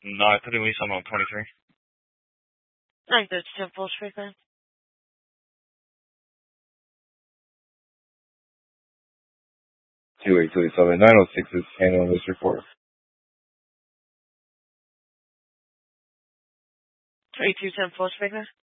No, I put in lease on 23. 932 full speaker. 2827 906 is handling this report. 3210 full speaker.